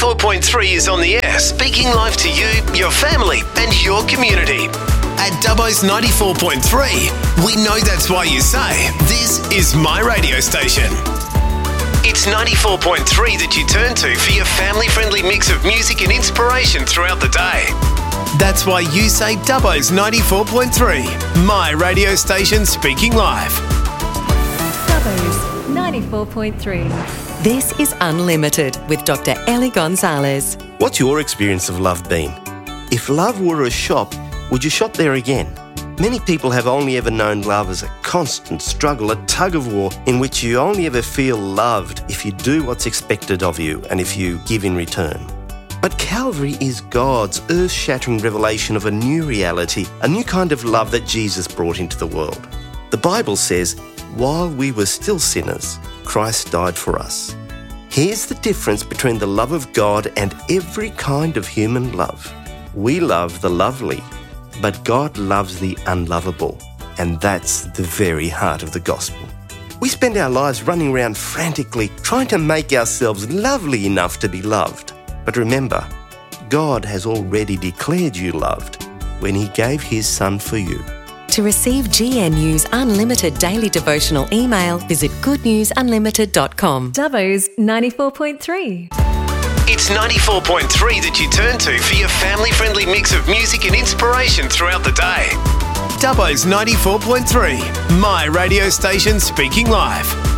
94.3 is on the air, speaking live to you, your family and your community. At Dubbo's 94.3, we know that's why you say, this is my radio station. It's 94.3 that you turn to for your family-friendly mix of music and inspiration throughout the day. That's why you say Dubbo's 94.3, my radio station speaking live. Dubbo's 94.3. This is Unlimited with Dr. Ellie Gonzalez. What's your experience of love been? If love were a shop, would you shop there again? Many people have only ever known love as a constant struggle, a tug of war in which you only ever feel loved if you do what's expected of you and if you give in return. But Calvary is God's earth-shattering revelation of a new reality, a new kind of love that Jesus brought into the world. The Bible says, while we were still sinners, Christ died for us. Here's the difference between the love of God and every kind of human love. We love the lovely, but God loves the unlovable, and that's the very heart of the gospel. We spend our lives running around frantically trying to make ourselves lovely enough to be loved. But remember, God has already declared you loved when He gave His Son for you. To receive GNU's Unlimited Daily Devotional email, visit goodnewsunlimited.com. Dubbo's 94.3. It's 94.3 that you turn to for your family-friendly mix of music and inspiration throughout the day. Dubbo's 94.3, my radio station speaking live.